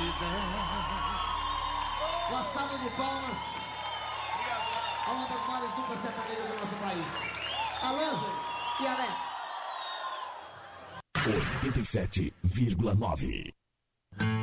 Uma salva de palmas a uma das maiores duplas sertanejas do nosso país, Alan e Alex. 87,9